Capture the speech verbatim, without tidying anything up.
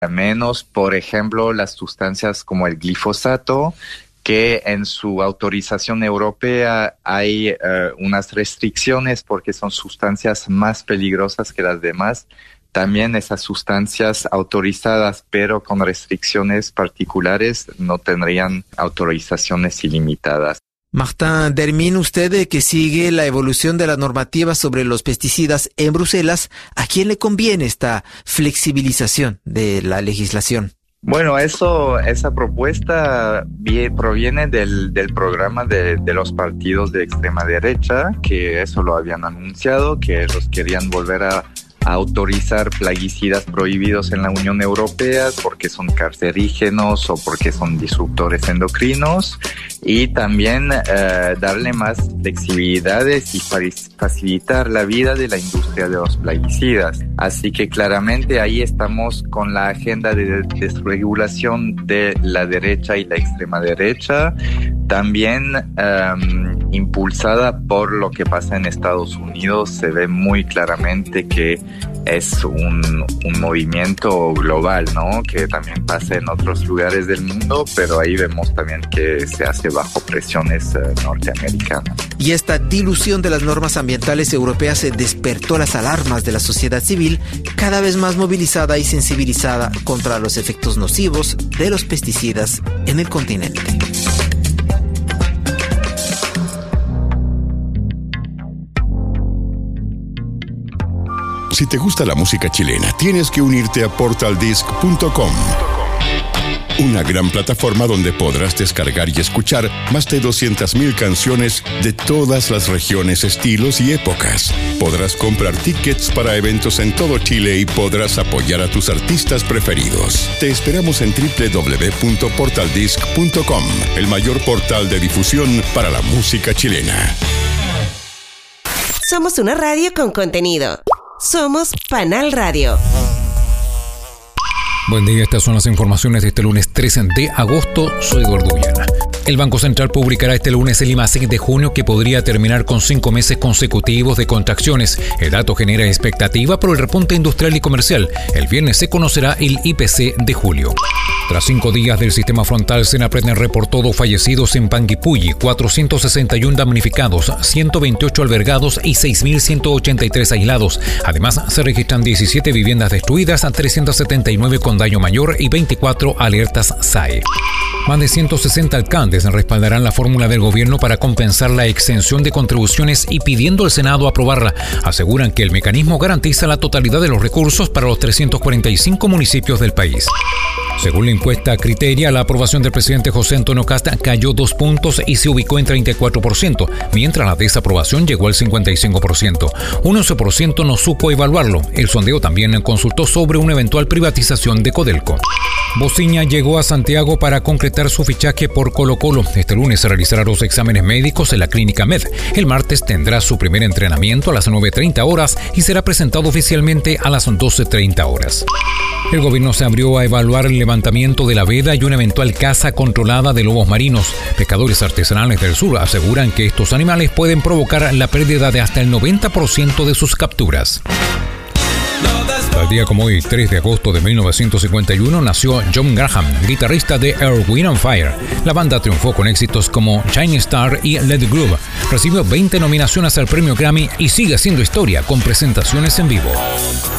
menos, por ejemplo, las sustancias como el glifosato, que en su autorización europea hay uh, unas restricciones porque son sustancias más peligrosas que las demás. También esas sustancias autorizadas pero con restricciones particulares no tendrían autorizaciones ilimitadas. Martin Dermin, usted que sigue la evolución de la normativa sobre los pesticidas en Bruselas, ¿a quién le conviene esta flexibilización de la legislación? Bueno, eso, esa propuesta vie, proviene del, del programa de, de los partidos de extrema derecha, que eso lo habían anunciado, que ellos querían volver a a autorizar plaguicidas prohibidos en la Unión Europea porque son cancerígenos o porque son disruptores endocrinos, y también eh, darle más flexibilidades y facilitar la vida de la industria de los plaguicidas. Así que claramente ahí estamos con la agenda de desregulación de la derecha y la extrema derecha, también um, impulsada por lo que pasa en Estados Unidos. Se ve muy claramente que es un, un movimiento global, ¿no? Que también pasa en otros lugares del mundo, pero ahí vemos también que se hace bajo presiones uh, norteamericanas. Y esta dilución de las normas ambientales europeas despertó las alarmas de la sociedad civil, cada vez más movilizada y sensibilizada contra los efectos nocivos de los pesticidas en el continente. Si te gusta la música chilena, tienes que unirte a portal disc punto com. Una gran plataforma donde podrás descargar y escuchar más de doscientas mil canciones de todas las regiones, estilos y épocas. Podrás comprar tickets para eventos en todo Chile y podrás apoyar a tus artistas preferidos. Te esperamos en doble u doble u doble u punto portal disc punto com, el mayor portal de difusión para la música chilena. Somos una radio con contenido. Somos Panal Radio. Buen día, estas son las informaciones de este lunes trece de agosto. Soy Eduardo Villana. El Banco Central publicará este lunes el I M A C de junio, que podría terminar con cinco meses consecutivos de contracciones. El dato genera expectativa por el repunte industrial y comercial. El viernes se conocerá el I P C de julio. Tras cinco días del sistema frontal, Senapred reportó dos fallecidos en Panguipulli, cuatrocientos sesenta y uno damnificados, ciento veintiocho albergados y seis mil ciento ochenta y tres aislados. Además, se registran diecisiete viviendas destruidas, trescientos setenta y nueve con daño mayor y veinticuatro alertas S A E. Más de ciento sesenta alcaldes respaldarán la fórmula del gobierno para compensar la exención de contribuciones y pidiendo al Senado aprobarla. Aseguran que el mecanismo garantiza la totalidad de los recursos para los trescientos cuarenta y cinco municipios del país. Según la encuesta Criteria, la aprobación del presidente José Antonio Kast cayó dos puntos y se ubicó en treinta y cuatro por ciento, mientras la desaprobación llegó al cincuenta y cinco por ciento. Un once por ciento no supo evaluarlo. El sondeo también consultó sobre una eventual privatización de Codelco. Bociña llegó a Santiago para concretar su fichaje por Colo-Colo. Este lunes se realizará los exámenes médicos en la Clínica Med. El martes tendrá su primer entrenamiento a las nueve treinta horas y será presentado oficialmente a las doce treinta horas. El gobierno se abrió a evaluar el levantamiento de la veda y una eventual caza controlada de lobos marinos. Pescadores artesanales del sur aseguran que estos animales pueden provocar la pérdida de hasta el noventa por ciento de sus capturas. Tal día como hoy, tres de agosto de mil novecientos cincuenta y uno, nació John Graham, guitarrista de Earth, Wind and Fire. La banda triunfó con éxitos como Shining Star y Let It Groove. Recibió veinte nominaciones al premio Grammy y sigue haciendo historia con presentaciones en vivo.